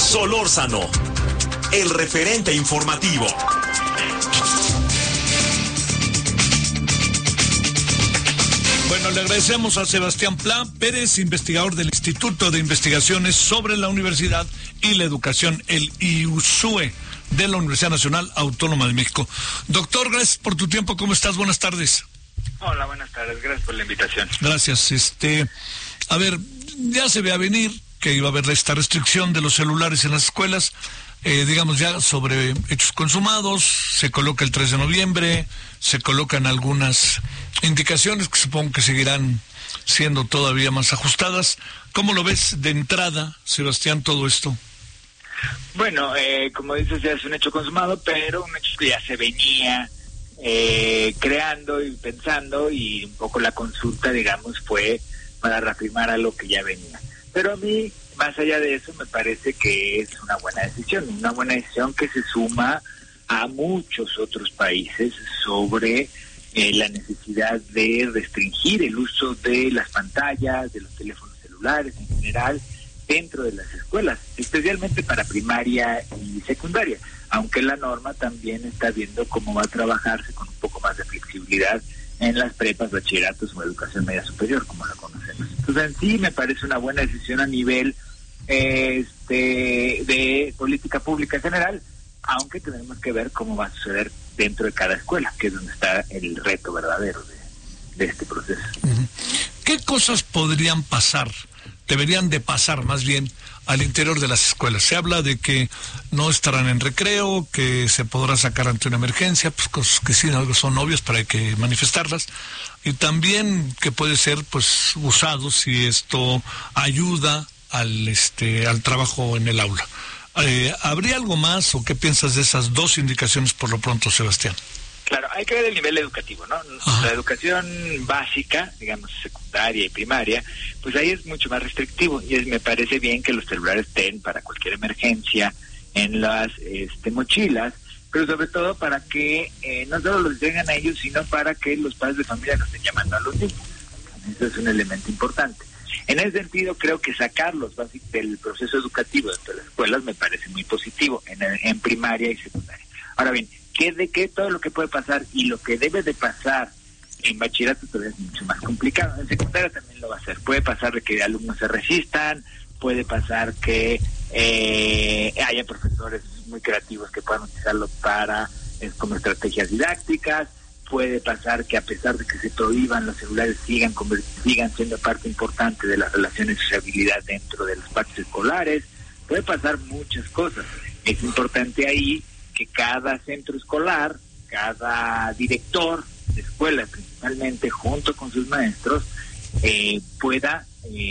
Solórzano, el referente informativo. Bueno, le agradecemos a Sebastián Pla Pérez, investigador del Instituto de Investigaciones sobre la Universidad y la Educación, el IUSUE, de la Universidad Nacional Autónoma de México. Doctor, gracias por tu tiempo. ¿Cómo estás? Buenas tardes. Hola, buenas tardes. Gracias por la invitación. Gracias. A ver, ya se ve a venir que iba a haber esta restricción de los celulares en las escuelas, digamos ya sobre hechos consumados. Se coloca el 3 de noviembre, se colocan algunas indicaciones que supongo que seguirán siendo todavía más ajustadas. ¿Cómo lo ves de entrada, Sebastián, todo esto? Bueno, como dices, ya es un hecho consumado, pero un hecho que ya se venía creando y pensando, y un poco la consulta, digamos, fue para reafirmar algo que ya venía. Pero a mí, más allá de eso, me parece que es una buena decisión que se suma a muchos otros países sobre la necesidad de restringir el uso de las pantallas, de los teléfonos celulares en general, dentro de las escuelas, especialmente para primaria y secundaria, aunque la norma también está viendo cómo va a trabajarse con un poco más de flexibilidad en las prepas, bachilleratos o educación media superior, como la conocemos. Entonces, en sí me parece una buena decisión a nivel de política pública en general, aunque tenemos que ver cómo va a suceder dentro de cada escuela, que es donde está el reto verdadero de este proceso. ¿Qué cosas podrían pasar, deberían de pasar más bien, al interior de las escuelas? Se habla de que no estarán en recreo, que se podrá sacar ante una emergencia, pues cosas que sí son obvias, pero hay que manifestarlas, y también que puede ser pues usado si esto ayuda al trabajo en el aula. ¿Habría algo más o qué piensas de esas dos indicaciones por lo pronto, Sebastián? Claro, hay que ver el nivel educativo, ¿no? Ajá. La educación básica, digamos secundaria y primaria, pues ahí es mucho más restrictivo, y me parece bien que los celulares estén para cualquier emergencia en las mochilas, pero sobre todo para que no solo los lleguen a ellos, sino para que los padres de familia no estén llamando a los niños. Eso es un elemento importante. En ese sentido, creo que sacarlos del proceso educativo dentro de las escuelas me parece muy positivo en primaria y secundaria. Ahora bien, ¿qué todo lo que puede pasar y lo que debe de pasar en bachillerato todavía es mucho más complicado? En secundaria también lo va a ser. Puede pasar de que alumnos se resistan, puede pasar que haya profesores muy creativos que puedan utilizarlo como estrategias didácticas. Puede pasar que a pesar de que se prohíban, los celulares sigan siendo parte importante de las relaciones de sociabilidad dentro de los patios escolares. Puede pasar muchas cosas. Es importante ahí que cada centro escolar, cada director de escuela principalmente, junto con sus maestros, pueda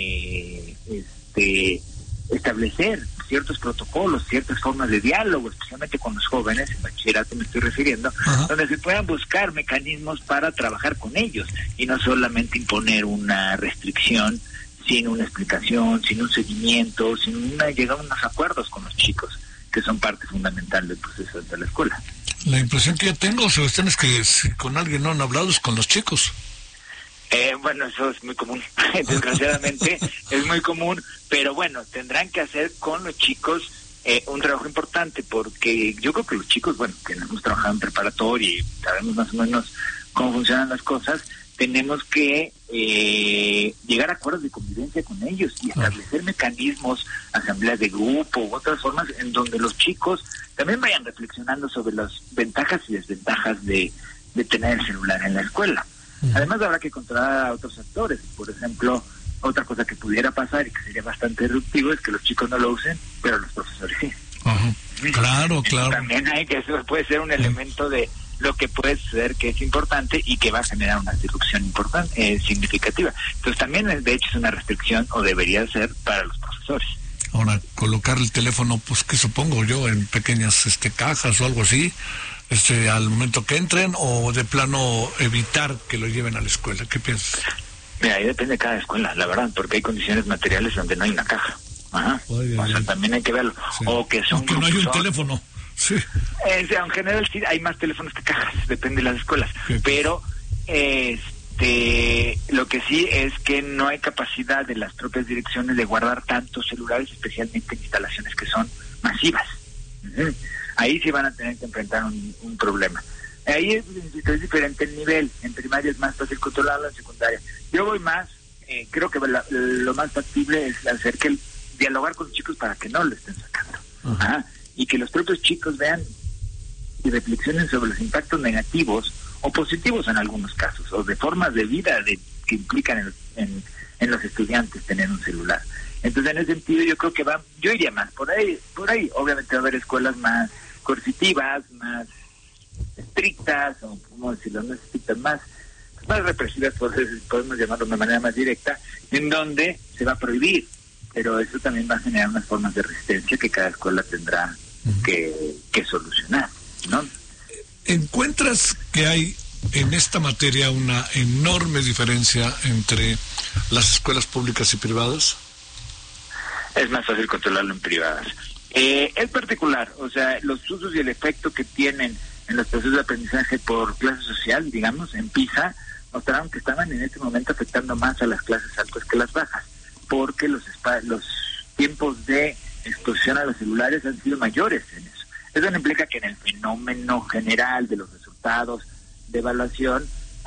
establecer ciertos protocolos, ciertas formas de diálogo, especialmente con los jóvenes, en bachillerato me estoy refiriendo, donde se puedan buscar mecanismos para trabajar con ellos y no solamente imponer una restricción sin una explicación, sin un seguimiento, llegar a unos acuerdos con los chicos, que son parte fundamental del proceso de la escuela. La impresión que yo tengo, Sebastián, es que si con alguien no han hablado es con los chicos. Bueno, eso es muy común, desgraciadamente es muy común, pero bueno, tendrán que hacer con los chicos un trabajo importante, porque yo creo que los chicos, bueno, que hemos trabajado en preparatoria y sabemos más o menos cómo funcionan las cosas, tenemos que llegar a acuerdos de convivencia con ellos y establecer mecanismos, asambleas de grupo u otras formas en donde los chicos también vayan reflexionando sobre las ventajas y desventajas de tener el celular en la escuela. Además habrá que controlar a otros actores. Por ejemplo, otra cosa que pudiera pasar y que sería bastante disruptivo es que los chicos no lo usen, pero los profesores sí. Claro. También hay que eso puede ser un elemento de lo que puede ser que es importante y que va a generar una disrupción importante, significativa. Entonces también de hecho es una restricción, o debería ser, para los profesores. Ahora, colocar el teléfono, pues que supongo yo, en pequeñas cajas o algo así, al momento que entren, o de plano evitar que lo lleven a la escuela. ¿Qué piensas? Mira, ahí depende de cada escuela, la verdad, porque hay condiciones materiales donde no hay una caja. También hay que verlo. Sí. O que son... Aunque no hay un teléfono. Sí. En general sí hay más teléfonos que cajas, depende de las escuelas. Sí. Pero Lo que sí es que no hay capacidad de las propias direcciones de guardar tantos celulares, especialmente en instalaciones que son masivas. Uh-huh. Ahí sí van a tener que enfrentar un problema. Ahí es diferente el nivel. En primaria es más fácil controlarlo, en secundaria. Yo voy más, creo que lo más factible es dialogar con los chicos para que no lo estén sacando. Uh-huh. Ajá. Y que los propios chicos vean y reflexionen sobre los impactos negativos o positivos en algunos casos, o de formas de vida que implican en los estudiantes tener un celular. Entonces, en ese sentido, yo creo que yo iría más por ahí. Obviamente va a haber escuelas más coercitivas, más estrictas, o ¿cómo decirlo? No estrictas, más represivas, podemos llamarlo de una manera más directa, en donde se va a prohibir, pero eso también va a generar unas formas de resistencia que cada escuela tendrá que solucionar, ¿no? ¿Encuentras que hay en esta materia una enorme diferencia entre las escuelas públicas y privadas? Es más fácil controlarlo en privadas. Es particular, o sea, los usos y el efecto que tienen en los procesos de aprendizaje por clase social, digamos, en PISA, mostraron que estaban en este momento afectando más a las clases altas que las bajas, porque los tiempos de exposición a los celulares han sido mayores en eso. Eso no implica que en el fenómeno general de los resultados de evaluación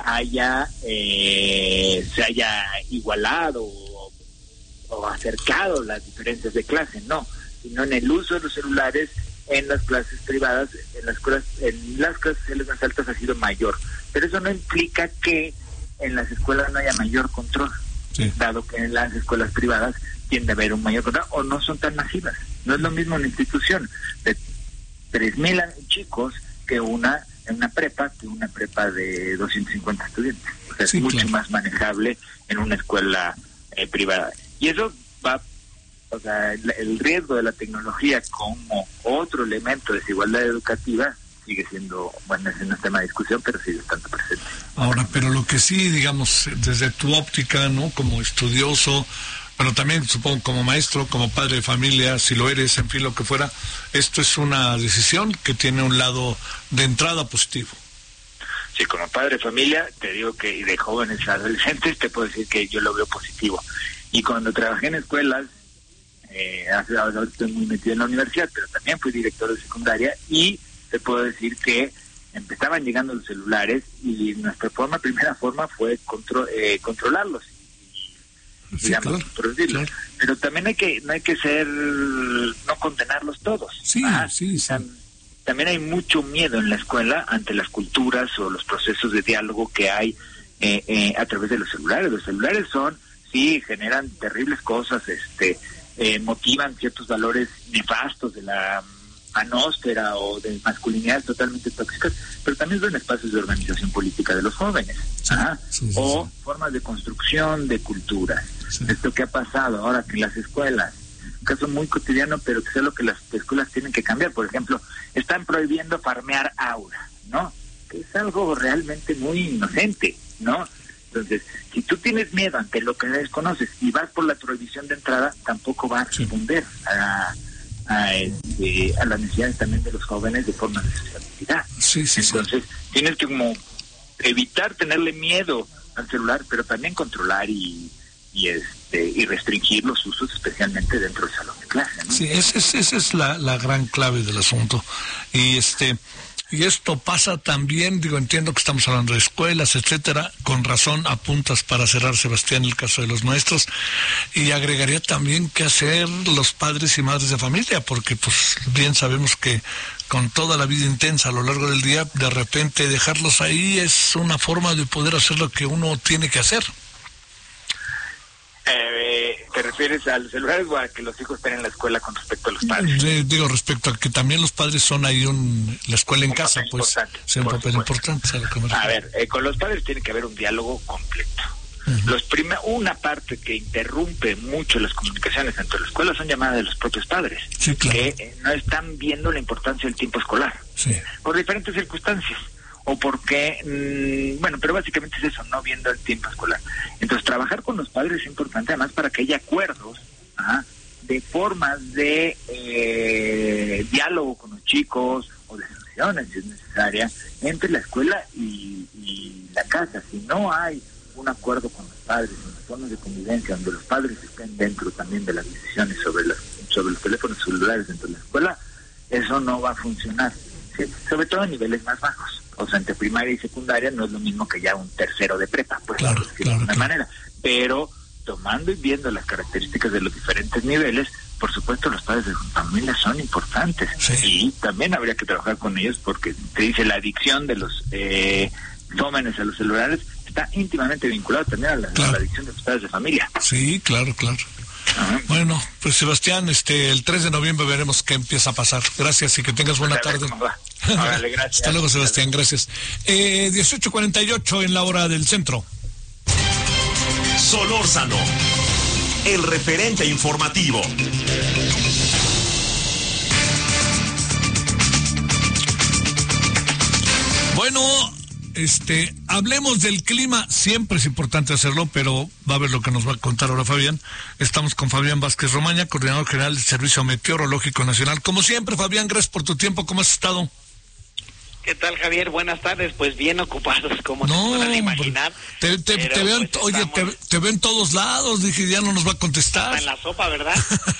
se haya igualado o acercado las diferencias de clase, no, sino en el uso de los celulares en las clases privadas, en las clases sociales más altas ha sido mayor, pero eso no implica que en las escuelas no haya mayor control, sí, dado que en las escuelas privadas tiende a haber un mayor control o no son tan masivas. No es lo mismo una institución de 3,000 chicos que en una prepa de 250 estudiantes. O sea, sí, es mucho, claro, más manejable en una escuela privada. Y eso el riesgo de la tecnología como otro elemento de desigualdad educativa sigue siendo, bueno, ese no es tema de discusión, pero sigue estando presente. Ahora, pero lo que sí, digamos, desde tu óptica, ¿no?, como estudioso, pero también supongo como maestro, como padre de familia, si lo eres, en fin, lo que fuera, esto es una decisión que tiene un lado de entrada positivo. Sí, como padre de familia, te digo que, y de jóvenes adolescentes, te puedo decir que yo lo veo positivo. Y cuando trabajé en escuelas, ahora estoy muy metido en la universidad, pero también fui director de secundaria, y te puedo decir que empezaban llegando los celulares y nuestra primera forma fue controlarlos. Sí, digamos, claro, claro. Pero también no hay que no condenarlos todos. Sí, sí. También hay mucho miedo en la escuela ante las culturas o los procesos de diálogo que hay a través de los celulares. Los celulares generan terribles cosas, motivan ciertos valores nefastos de la manósfera o de masculinidades totalmente tóxicas, pero también son espacios de organización política de los jóvenes, sí, formas de construcción de culturas. Sí. Esto que ha pasado ahora que las escuelas, un caso muy cotidiano, pero que es lo que las escuelas tienen que cambiar. Por ejemplo, están prohibiendo farmear aula, ¿no? Que es algo realmente muy inocente, ¿no? Entonces, si tú tienes miedo ante lo que desconoces y vas por la prohibición de entrada, tampoco va a responder a las necesidades también de los jóvenes de forma de sociabilidad. Sí, entonces, tienes que como evitar tenerle miedo al celular, pero también controlar y restringir los usos, especialmente dentro del salón de clase, ¿no? Sí, esa es la gran clave del asunto. Y esto pasa también, entiendo que estamos hablando de escuelas, etcétera, con razón apuntas para cerrar, Sebastián, el caso de los maestros, y agregaría también qué hacer los padres y madres de familia, porque pues bien sabemos que con toda la vida intensa a lo largo del día, de repente dejarlos ahí es una forma de poder hacer lo que uno tiene que hacer. ¿Te refieres a los celulares o a que los hijos estén en la escuela con respecto a los padres? Digo, respecto a que también los padres son ahí la escuela en casa, pues, es un papel importante. A ver, con los padres tiene que haber un diálogo completo. Uh-huh. Una parte que interrumpe mucho las comunicaciones entre la escuela son llamadas de los propios padres, sí, claro, que no están viendo la importancia del tiempo escolar, sí, por diferentes circunstancias. O porque, pero básicamente es eso, no viendo el tiempo escolar. Entonces, trabajar con los padres es importante, además, para que haya acuerdos de formas de diálogo con los chicos, o de sanciones, si es necesaria, entre la escuela y la casa. Si no hay un acuerdo con los padres, en zonas de convivencia, donde los padres estén dentro también de las decisiones sobre los teléfonos celulares dentro de la escuela, eso no va a funcionar, ¿sí? Sobre todo a niveles más bajos. O sea, entre primaria y secundaria no es lo mismo que ya un tercero de prepa, pues, claro, de alguna manera. Pero tomando y viendo las características de los diferentes niveles, por supuesto los padres de familia son importantes. Sí. Y también habría que trabajar con ellos porque te dice la adicción de los jóvenes a los celulares está íntimamente vinculada también a la adicción de los padres de familia. Sí, claro. Ajá. Bueno, pues Sebastián, el 3 de noviembre veremos qué empieza a pasar. Gracias y que tengas buena tarde. Órale, gracias. Hasta luego, Sebastián, gracias. 18:48 en la hora del centro. Solórzano, el referente informativo. Bueno, hablemos del clima. Siempre es importante hacerlo, pero va a ver lo que nos va a contar ahora Fabián. Estamos con Fabián Vázquez Romaña, coordinador general del Servicio Meteorológico Nacional. Como siempre, Fabián, gracias por tu tiempo. ¿Cómo has estado? ¿Qué tal, Javier? Buenas tardes. Pues bien ocupados, como se podrán imaginar. Te veo, pues oye, te veo en todos lados. Dije, ya no nos va a contestar. Está en la sopa, ¿verdad?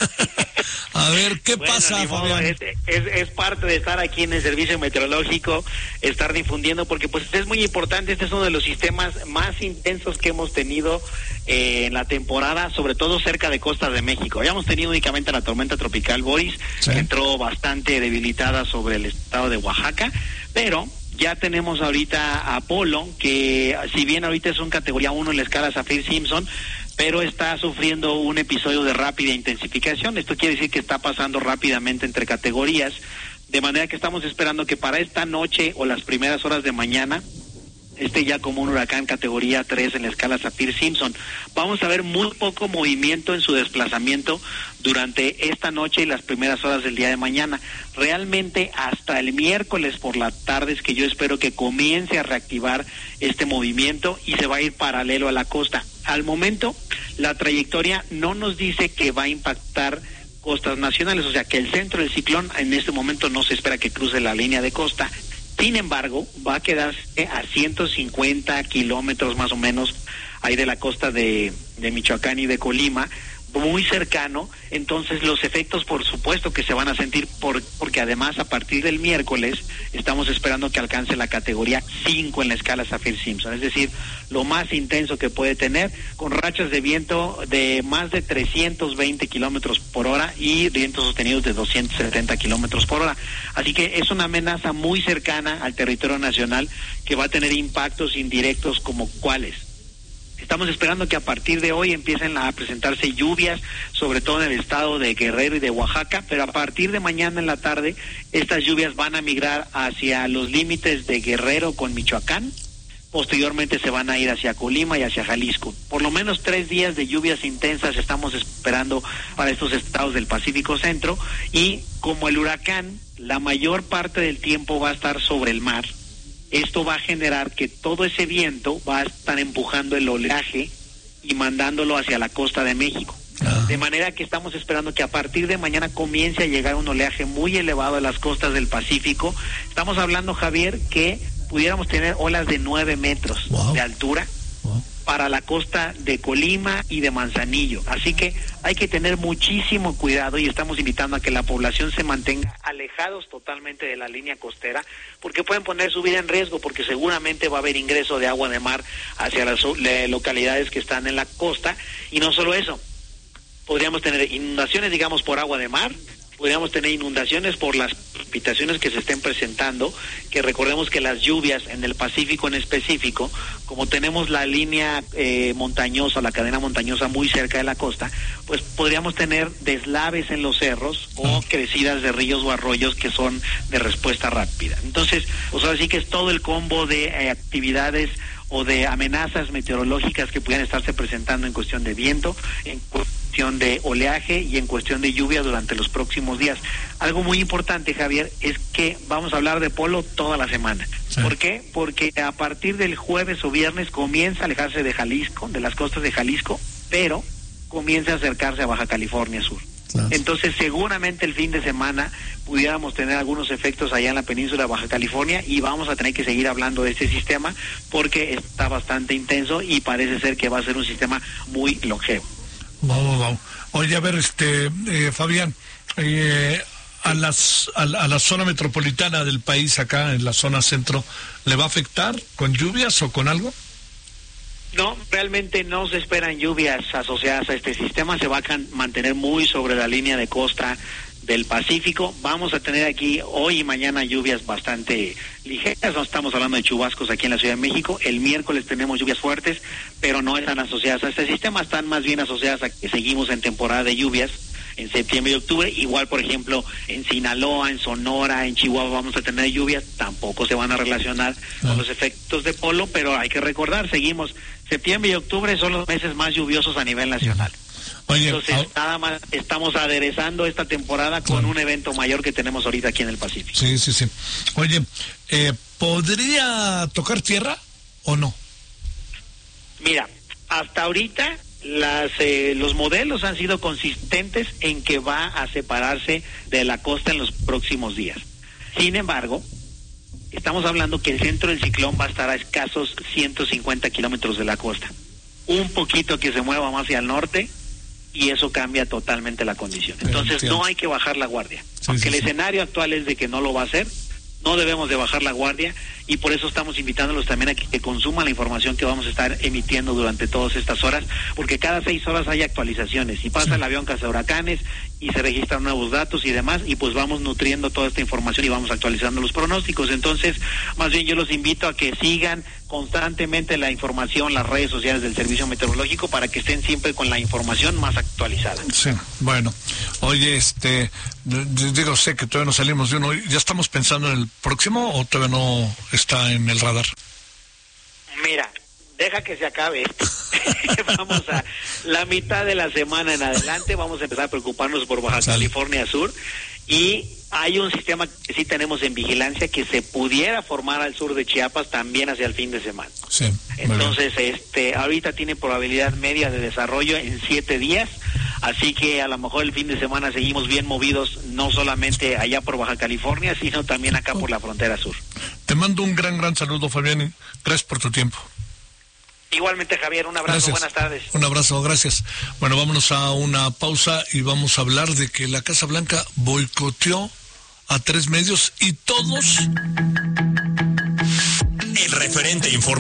A ver, ¿qué pasa, Fabián? Es parte de estar aquí en el Servicio Meteorológico, estar difundiendo, porque pues es muy importante. Este es uno de los sistemas más intensos que hemos tenido en la temporada, sobre todo cerca de Costa de México. Habíamos tenido únicamente la tormenta tropical Boris, que entró bastante debilitada sobre el estado de Oaxaca, pero ya tenemos ahorita a Apolo, que si bien ahorita es un categoría 1 en la escala Saffir-Simpson, pero está sufriendo un episodio de rápida intensificación. Esto quiere decir que está pasando rápidamente entre categorías, de manera que estamos esperando que para esta noche o las primeras horas de mañana esté ya como un huracán categoría 3 en la escala Saffir-Simpson. Vamos a ver muy poco movimiento en su desplazamiento durante esta noche y las primeras horas del día de mañana. Realmente hasta el miércoles por la tarde es que yo espero que comience a reactivar este movimiento y se va a ir paralelo a la costa. Al momento, la trayectoria no nos dice que va a impactar costas nacionales, o sea que el centro del ciclón en este momento no se espera que cruce la línea de costa. Sin embargo, va a quedarse a 150 kilómetros más o menos ahí de la costa de Michoacán y de Colima, muy cercano. Entonces los efectos por supuesto que se van a sentir porque además a partir del miércoles estamos esperando que alcance la categoría 5 en la escala Saffir-Simpson, es decir, lo más intenso que puede tener, con rachas de viento de más de 320 kilómetros por hora y vientos sostenidos de 270 kilómetros por hora. Así que es una amenaza muy cercana al territorio nacional que va a tener impactos indirectos como cuáles. Estamos esperando que a partir de hoy empiecen a presentarse lluvias, sobre todo en el estado de Guerrero y de Oaxaca, pero a partir de mañana en la tarde estas lluvias van a migrar hacia los límites de Guerrero con Michoacán. Posteriormente se van a ir hacia Colima y hacia Jalisco. Por lo menos 3 días de lluvias intensas estamos esperando para estos estados del Pacífico Centro, y como el huracán la mayor parte del tiempo va a estar sobre el mar, esto va a generar que todo ese viento va a estar empujando el oleaje y mandándolo hacia la costa de México. De manera que estamos esperando que a partir de mañana comience a llegar un oleaje muy elevado a las costas del Pacífico. Estamos hablando, Javier, que pudiéramos tener olas de 9 metros de altura para la costa de Colima y de Manzanillo. Así que hay que tener muchísimo cuidado y estamos invitando a que la población se mantenga alejados totalmente de la línea costera, porque pueden poner su vida en riesgo, porque seguramente va a haber ingreso de agua de mar hacia las localidades que están en la costa. Y no solo eso, podríamos tener inundaciones, digamos, por agua de mar, podríamos tener inundaciones por las precipitaciones que se estén presentando, que recordemos que las lluvias en el Pacífico en específico, como tenemos la línea montañosa, la cadena montañosa muy cerca de la costa, pues podríamos tener deslaves en los cerros o crecidas de ríos o arroyos que son de respuesta rápida. Entonces, pues ahora sí que es todo el combo de actividades o de amenazas meteorológicas que pudieran estarse presentando en cuestión de viento, en cuestión de oleaje y en cuestión de lluvia durante los próximos días. Algo muy importante, Javier, es que vamos a hablar de polo toda la semana. Sí. ¿Por qué? Porque a partir del jueves o viernes comienza a alejarse de Jalisco, de las costas de Jalisco, pero comienza a acercarse a Baja California Sur. Claro. Entonces seguramente el fin de semana pudiéramos tener algunos efectos allá en la península de Baja California y vamos a tener que seguir hablando de este sistema porque está bastante intenso y parece ser que va a ser un sistema muy longevo. Vamos. Oye, a ver, Fabián, a la zona metropolitana del país, acá en la zona centro, ¿le va a afectar con lluvias o con algo? No, realmente no se esperan lluvias asociadas a este sistema, se va a mantener muy sobre la línea de costa del Pacífico. Vamos a tener aquí hoy y mañana lluvias bastante ligeras, no estamos hablando de chubascos aquí en la Ciudad de México. El miércoles tenemos lluvias fuertes, pero no están asociadas a este sistema, están más bien asociadas a que seguimos en temporada de lluvias en septiembre y octubre. Igual, por ejemplo, en Sinaloa, en Sonora, en Chihuahua vamos a tener lluvias, tampoco se van a relacionar con los efectos de polo, pero hay que recordar, seguimos, septiembre y octubre son los meses más lluviosos a nivel nacional. Oye, entonces nada más estamos aderezando esta temporada con un evento mayor que tenemos ahorita aquí en el Pacífico. Sí. Oye, ¿podría tocar tierra o no? Mira, hasta ahorita los modelos han sido consistentes en que va a separarse de la costa en los próximos días. Sin embargo, estamos hablando que el centro del ciclón va a estar a escasos 150 kilómetros de la costa. Un poquito que se mueva más hacia el norte y eso cambia totalmente la condición. Entonces no hay que bajar la guardia. Aunque el escenario actual es de que no lo va a hacer, no debemos de bajar la guardia y por eso estamos invitándolos también a que consuman la información que vamos a estar emitiendo durante todas estas horas, porque cada 6 horas hay actualizaciones y pasa el avión cazahuracanes y se registran nuevos datos y demás y pues vamos nutriendo toda esta información y vamos actualizando los pronósticos. Entonces, más bien yo los invito a que sigan constantemente la información, las redes sociales del Servicio Meteorológico para que estén siempre con la información más actualizada. Sí, bueno, oye, digo, sé que todavía no salimos de uno, ¿ya estamos pensando en el próximo o todavía no está en el radar? Mira, deja que se acabe esto. Vamos a la mitad de la semana en adelante, vamos a empezar a preocuparnos por Baja California Sur y hay un sistema que sí tenemos en vigilancia que se pudiera formar al sur de Chiapas también hacia el fin de semana. Sí. Entonces, ahorita tiene probabilidad media de desarrollo en 7 días, así que a lo mejor el fin de semana seguimos bien movidos, no solamente allá por Baja California, sino también acá por la frontera sur. Te mando un gran saludo, Fabián, y gracias por tu tiempo. Igualmente, Javier, un abrazo, gracias. Buenas tardes. Un abrazo, gracias. Bueno, vámonos a una pausa y vamos a hablar de que la Casa Blanca boicoteó a 3 medios y todos... El referente informativo.